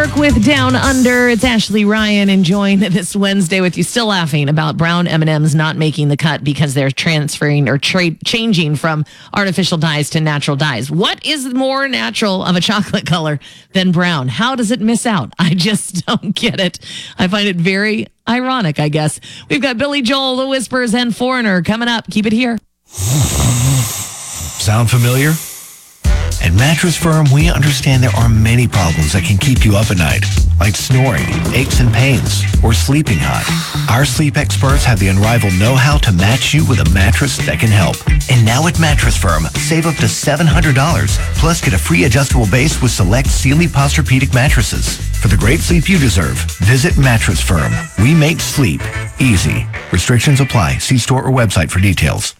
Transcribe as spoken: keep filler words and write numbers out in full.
Work with Down Under. It's Ashley Ryan enjoying this Wednesday with you. Still laughing about brown M and M's not making the cut because they're transferring or tra- changing from artificial dyes to natural dyes. What is more natural of a chocolate color than brown? How does it miss out? I just don't get it. I find it very ironic, I guess. We've got Billy Joel, The Whispers, and Foreigner coming up. Keep it here. Sound familiar? At Mattress Firm, we understand there are many problems that can keep you up at night, like snoring, aches and pains, or sleeping hot. Our sleep experts have the unrivaled know-how to match you with a mattress that can help. And now at Mattress Firm, save up to seven hundred dollars, plus get a free adjustable base with select Sealy Posturepedic mattresses. For the great sleep you deserve, visit Mattress Firm. We make sleep easy. Restrictions apply. See store or website for details.